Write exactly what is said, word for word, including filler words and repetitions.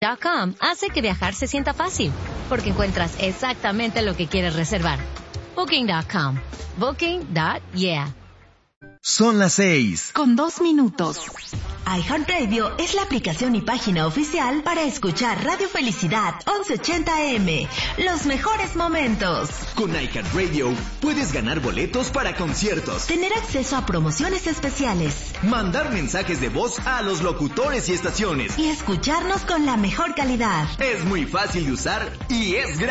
com hace que viajar se sienta fácil, porque encuentras exactamente lo que quieres reservar. Booking punto com. Booking punto yeah. Son las seis. Con dos minutos. iHeartRadio es la aplicación y página oficial para escuchar Radio Felicidad once ochenta A M. Los mejores momentos. Con iHeartRadio puedes ganar boletos para conciertos, tener acceso a promociones especiales, mandar mensajes de voz a los locutores y estaciones y escucharnos con la mejor calidad. Es muy fácil de usar y es gratis.